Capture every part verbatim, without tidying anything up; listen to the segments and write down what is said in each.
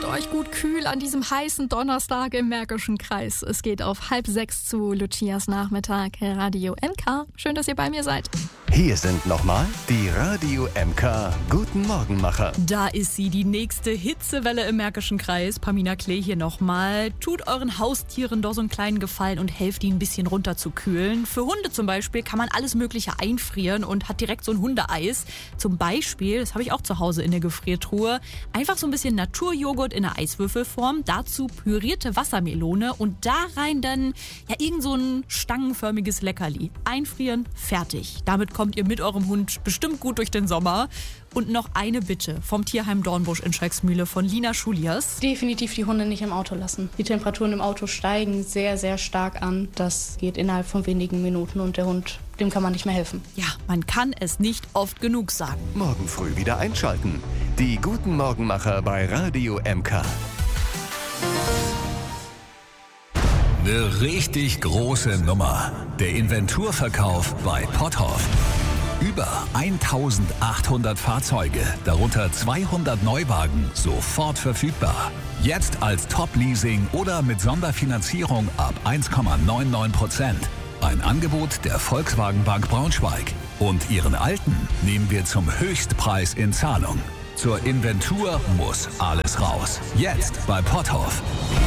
Macht euch gut kühl an diesem heißen Donnerstag im Märkischen Kreis. Es geht auf halb sechs zu Lucias Nachmittag, Radio M K. Schön, dass ihr bei mir seid. Hier sind nochmal die Radio M K Guten Morgenmacher. Da ist sie, die nächste Hitzewelle im Märkischen Kreis. Pamina Klee hier nochmal. Tut euren Haustieren doch so einen kleinen Gefallen und helft ihnen ein bisschen runter zu kühlen. Für Hunde zum Beispiel kann man alles Mögliche einfrieren und hat direkt so ein Hundeeis. Zum Beispiel, das habe ich auch zu Hause in der Gefriertruhe, einfach so ein bisschen Naturjoghurt in einer Eiswürfelform. Dazu pürierte Wassermelone und da rein dann ja irgend so ein stangenförmiges Leckerli. Einfrieren, fertig. Damit kommt ihr mit eurem Hund bestimmt gut durch den Sommer. Und noch eine Bitte vom Tierheim Dornbusch in Schalksmühle von Lina Schulias. Definitiv die Hunde nicht im Auto lassen. Die Temperaturen im Auto steigen sehr, sehr stark an. Das geht innerhalb von wenigen Minuten und der Hund, dem kann man nicht mehr helfen. Ja, man kann es nicht oft genug sagen. Morgen früh wieder einschalten. Die Guten Morgenmacher bei Radio M K. Eine richtig große Nummer. Der Inventurverkauf bei Potthoff. Über eintausendachthundert Fahrzeuge, darunter zweihundert Neuwagen, sofort verfügbar. Jetzt als Top-Leasing oder mit Sonderfinanzierung ab eins Komma neunundneunzig Prozent. Ein Angebot der Volkswagen Bank Braunschweig. Und Ihren alten nehmen wir zum Höchstpreis in Zahlung. Zur Inventur muss alles raus. Jetzt bei Potthoff.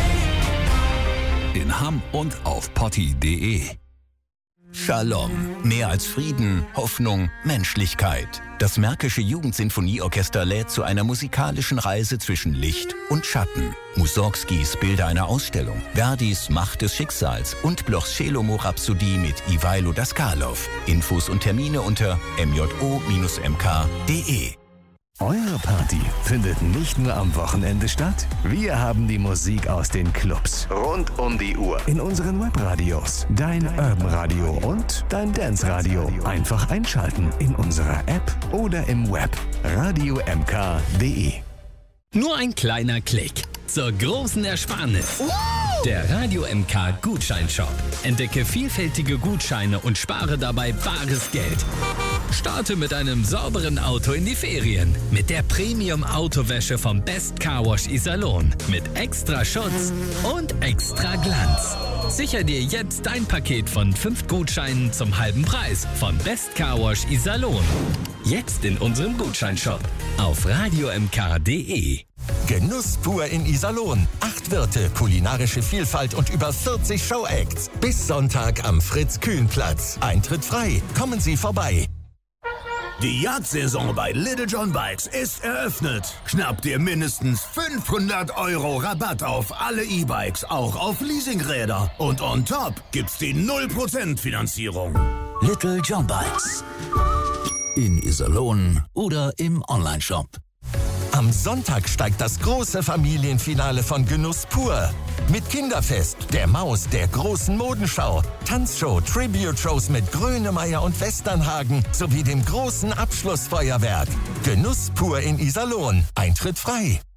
In Hamm und auf potti punkt de. Shalom. Mehr als Frieden, Hoffnung, Menschlichkeit. Das Märkische Jugendsinfonieorchester lädt zu einer musikalischen Reise zwischen Licht und Schatten. Mussorgskis Bilder einer Ausstellung, Verdis Macht des Schicksals und Blochs Schelomo-Rhapsodie mit Ivailo Daskalov. Infos und Termine unter m j o Bindestrich m k punkt de. Eure Party findet nicht nur am Wochenende statt. Wir haben die Musik aus den Clubs rund um die Uhr in unseren Webradios, dein Urban Radio und dein Dance Radio. Einfach einschalten in unserer App oder im Web radio m k punkt de. Nur ein kleiner Klick zur großen Ersparnis. Der Radio M K Gutscheinshop. Entdecke vielfältige Gutscheine und spare dabei bares Geld. Starte mit einem sauberen Auto in die Ferien. Mit der Premium-Autowäsche vom Best Car Wash Iserlohn. Mit extra Schutz und extra Glanz. Sicher dir jetzt dein Paket von fünf Gutscheinen zum halben Preis von Best Car Wash Iserlohn. Jetzt in unserem Gutscheinshop auf radio m k punkt de. Genuss pur in Iserlohn. Acht Wirte, kulinarische Vielfalt und über vierzig Showacts. Bis Sonntag am Fritz-Kühn-Platz. Eintritt frei. Kommen Sie vorbei. Die Jagdsaison bei Little John Bikes ist eröffnet. Schnapp dir mindestens fünfhundert Euro Rabatt auf alle E-Bikes, auch auf Leasingräder. Und on top gibt's die null Prozent Finanzierung. Little John Bikes. In Iserlohn oder im Onlineshop. Am Sonntag steigt das große Familienfinale von Genuss pur. Mit Kinderfest, der Maus, der großen Modenschau, Tanzshow, Tribute-Shows mit Grönemeyer und Westernhagen sowie dem großen Abschlussfeuerwerk. Genuss pur in Iserlohn. Eintritt frei.